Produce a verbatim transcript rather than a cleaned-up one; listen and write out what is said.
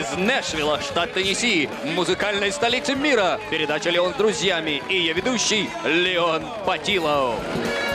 Из Нэшвилла, штат Теннесси, музыкальной столицы мира. Передача «Леон с друзьями». И я ведущий Леон Патилов.